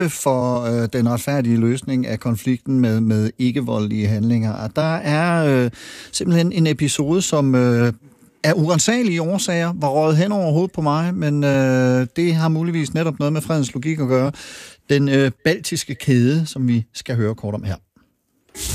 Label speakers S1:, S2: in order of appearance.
S1: for den retfærdige løsning af konflikten med ikke-voldelige handlinger. Og der er simpelthen en episode, som af urensagelige årsager var røget hen over hovedet på mig, men det har muligvis netop noget med fredens logik at gøre. Den baltiske kæde, som vi skal høre kort om her.